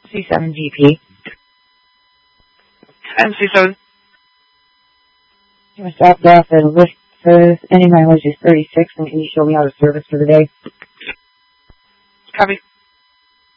C7GP. And C7. I stopped off at a list for any mileage is 36, and can you show me out of service for the day? Copy.